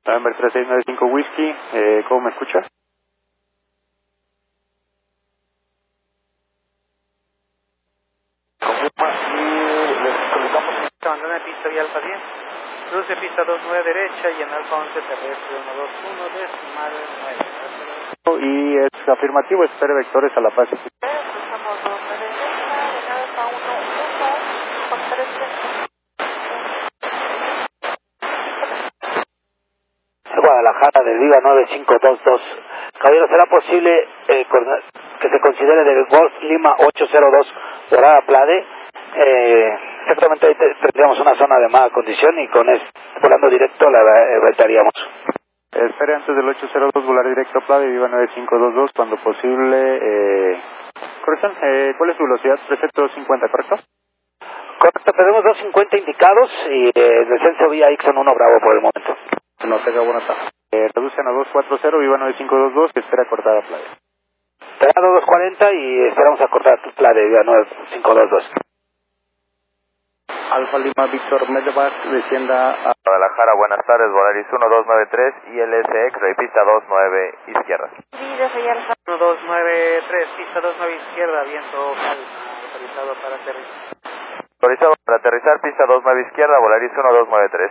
November 3695 Whisky, ¿cómo me escuchas? Y les colocamos abandona pista y alfa 10, cruce pista 29 derecha y en alfa 11 terrestre 121 decimal 9. Y es afirmativo, espere vectores a la fase. Cruzamos 2 derecha en alfa 1 con 13. Guadalajara del Viva 9522. Caballero, ¿será posible que se considere del Golf Lima 802 Dorada Plade? Exactamente ahí tendríamos una zona de mala condición y con esto, volando directo, la evitaríamos. Espere antes del 802, volar directo Plade, Viva 9522, cuando posible. Corrección, ¿cuál es su velocidad? 350, ¿correcto? Correcto, tenemos 250 indicados y descenso vía Ixon 1 Bravo por el momento. No tenga buena taja. Reducen a 240, Viva 9522, que espera cortada Plade. Terrado 240 y esperamos a cortar Plade, Viva 9522. Alfa Lima Víctor Medevas, descienda a Guadalajara, buenas tardes, Volaris 1293 y LSX, de pista 29 izquierda. Vida, soy alfa 1293, pista 29 izquierda, viento calma, autorizado para aterrizar. Autorizado para aterrizar, pista 29 izquierda, Volaris 1293.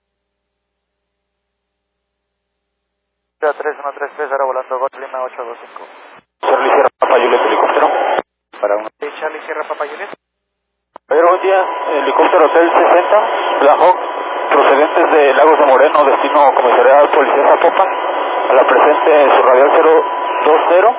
3133, ahora volando Golf Lima 825. Charlie Sierra Papa Juliet, helicóptero. para uno. Charlie Sierra Papa Juliet. Caballero, buen día, helicóptero Hotel 60, Black Hawk, procedentes de Lagos de Moreno, destino comisarial Policía Zapopan, a la presente su radial 020,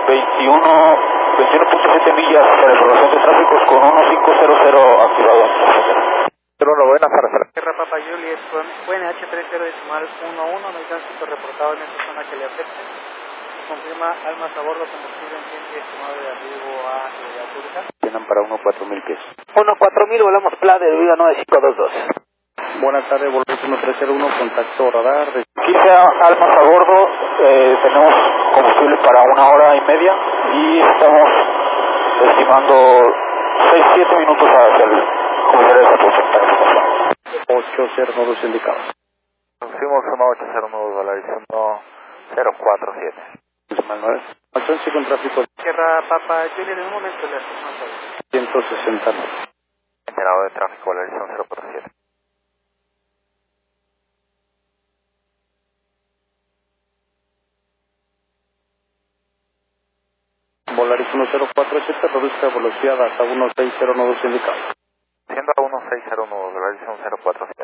21.7 millas para información de tráficos con 1500 activado. Pero lo buenas tardes. Sierra Papa Juliet con UNH30 decimal 11, no hay tránsito reportado en esta zona que le afecte. Confirma almas a bordo, combustible en tiempo estimado de arribo a Azurja. Tienen para 14000 pies. 14000, volamos Plade, Viva 9522. Buenas tardes, Volaris 1301, contacto radar. 15 almas a bordo, tenemos combustible para 1 hora y media y estamos estimando 6-7 minutos hacia el comisario de Zapopan. 802 indicados. Fuimos 1809, Volaris 1047. Decimal 9. Alcance con tráfico Sierra Papa Juliet, en un momento le hacemos 160. Generador de tráfico, Volaris 1047. Volaris 1047, reduzca velocidad hasta 1602 indicados. Siendo a 1609, Volaris 1047.